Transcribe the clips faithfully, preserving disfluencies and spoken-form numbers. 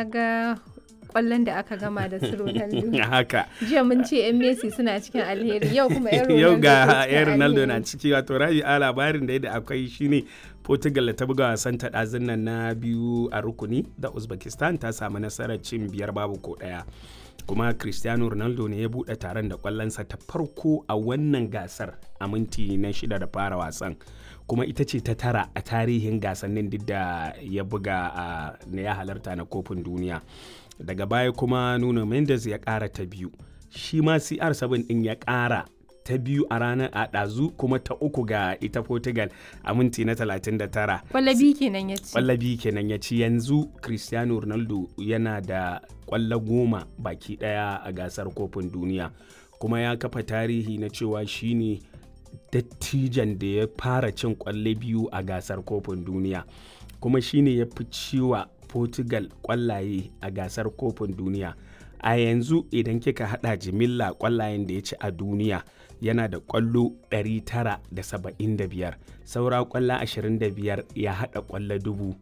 na ga kwallon da aka gama da su Ronaldo. Haka. Jiya mun ce 'yan Messi suna cikin alheri, yau kuma 'yan Ronaldo Yau ga ke cikin 'yan Ronaldo alheri. na ciki, wato Rabi'a labarin da yadda akwai shine Portugal da ta buga wasan ta ɗazun nan na biyu a rukuni da Uzbekistan ta samu nasarar cin biyar babu ko ɗaya. Kuma Cristiano Ronaldo ne ya buɗe taron da ƙwallonsa ta farko a wannan gasar a minti na shida da fara wasan. Kuma ita ce ta tara a tarihin gasannin duk da ya buga a na ya halarta na kofin duniya. Daga baya kuma Nuno Mendes ya ƙara ta biyu. Shi ma C R seven ɗin ya ƙara ta biyu a ranar a ɗazu, kuma ta uku ga ita Portugal a minti na talatin da tara. Kwallo biyu kenan ya ci. Kwallo biyu kenan ya ci. Yanzu Cristiano Ronaldo yana da kwallo goma baki ɗaya a gasar kofin duniya. Kuma ya kafa tarihi na cewa shine dattijan da ya fara cin kwallo biyu a gasar kofin duniya. Kuma shine ya fi ciwa Portugal kwallaye a gasar kofin duniya. A yanzu idan kika hada jimilla kwallayen da ya ci a duniya, yana da kwallo ɗari tara da saba'in da biyar, saura kwallo ashirin da biyar ya hada kwallo dubu,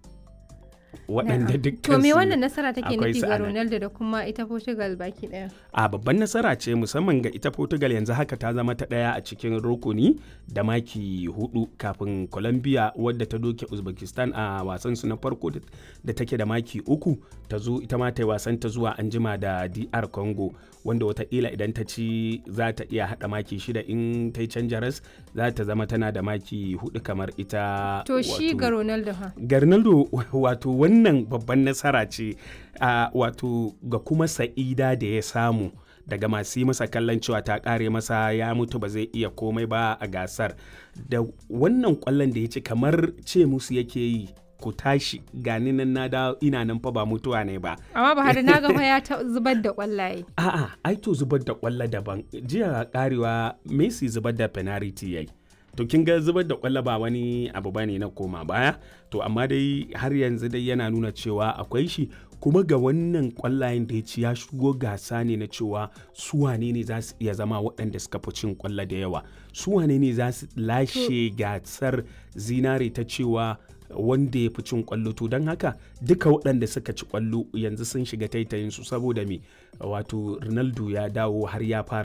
waɗanda dukkan To me su wannan nasara take akwai nufi su ga a nan. Ronaldo da kuma ita Portugal baki ɗaya? A babban nasara ce musamman ga ita Portugal, yanzu haka ta zama ta ɗaya a cikin rukuni da maki hudu, kafin Colombia wadda ta doke Uzbekistan a wasan su na farko da take da maki uku ta zo ita ma ta yi wasan ta zuwa anjima da D R Congo, wanda watakila idan ta ci za ta iya hada maki shida, in ta yi canja ras za ta zama tana da maki hudu kamar ita. To shi wato- ga Ronaldo ha? ga Ronaldo wato wannan babban nasara ce, a wato ga kuma sa'ida da ya samu daga masu yi masa kallon cewa ta kare masa, ya mutu ba zai iya komai ba a gasar. Da wannan kwallon da ya ci kamar ce musu yake yi, ku tashi gani nan na da ina nan fa ba mutuwa ne ba. Amma Buhari na gaba ya ta zubar da kwallaye. A'a, ai to zubar da kwallo daban. Jiya karewa Messi zubar da penalty yayi. To kin ga zubar da kwallo ba wani abu bane na koma baya, to amma dai har yanzu dai yana nuna cewa akwai shi. Kuma ga wannan kwallayen da ya ci ya shigo gasa ne na cewa su wane ne za su iya zama waɗanda suka fi cin kwallo da yawa, su wane ne za su lashe gasar zinare ta cewa wanda ya fi cin kwallo. To don haka duka waɗanda suka ci kwallo yanzu sun shiga taitayinsu, saboda me wato Ronaldo ya dawo har ya fara